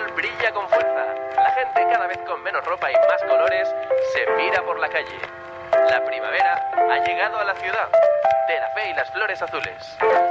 brilla con fuerza. La gente, cada vez con menos ropa y más colores, se mira por la calle. La primavera ha llegado a la ciudad. De la fe y las flores azules.